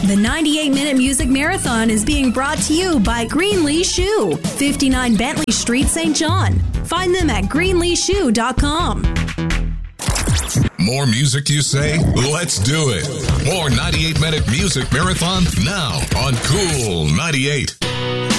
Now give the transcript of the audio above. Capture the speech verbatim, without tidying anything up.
The ninety-eight minute Music Marathon is being brought to you by Greenlee Shoe, fifty-nine Bentley Street, Saint John. Find them at greenlee shoe dot com. More music, you say? Let's do it. More ninety-eight minute Music Marathon now on Cool ninety-eight.